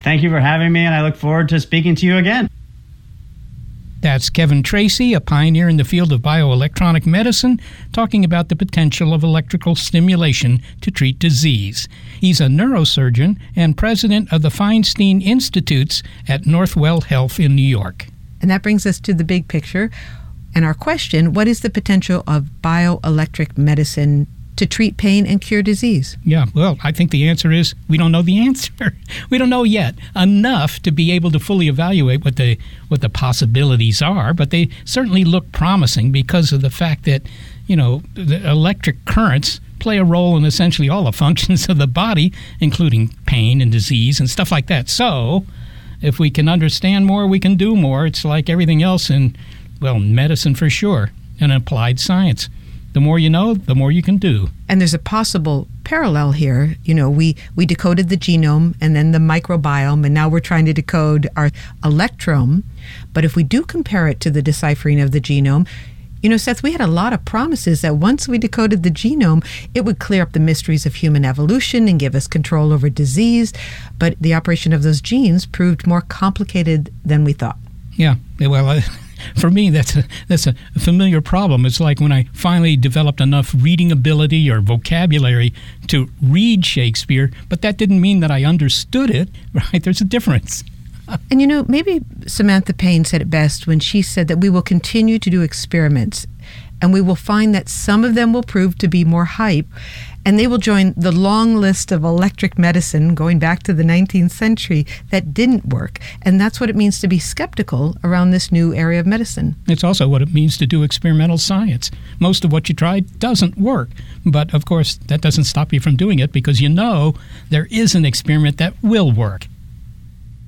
Thank you for having me, and I look forward to speaking to you again. That's Kevin Tracy, a pioneer in the field of bioelectronic medicine, talking about the potential of electrical stimulation to treat disease. He's a neurosurgeon and president of the Feinstein Institutes at Northwell Health in New York. And that brings us to the big picture. And our question, what is the potential of bioelectric medicine to treat pain and cure disease? Yeah, well, I think the answer is we don't know the answer. We don't know yet enough to be able to fully evaluate what the possibilities are, but they certainly look promising because of the fact that, the electric currents play a role in essentially all the functions of the body, including pain and disease and stuff like that. So if we can understand more, we can do more. It's like everything else in, medicine for sure, and applied science. The more you know, the more you can do. And there's a possible parallel here. We decoded the genome and then the microbiome, and now we're trying to decode our electrome. But if we do compare it to the deciphering of the genome, Seth, we had a lot of promises that once we decoded the genome, it would clear up the mysteries of human evolution and give us control over disease. But the operation of those genes proved more complicated than we thought. Yeah, well, for me, that's a familiar problem. It's like when I finally developed enough reading ability or vocabulary to read Shakespeare, but that didn't mean that I understood it, right? There's a difference. And maybe Samantha Payne said it best when she said that we will continue to do experiments and we will find that some of them will prove to be more hype, and they will join the long list of electric medicine going back to the 19th century that didn't work. And that's what it means to be skeptical around this new area of medicine. It's also what it means to do experimental science. Most of what you try doesn't work. But, of course, that doesn't stop you from doing it because there is an experiment that will work.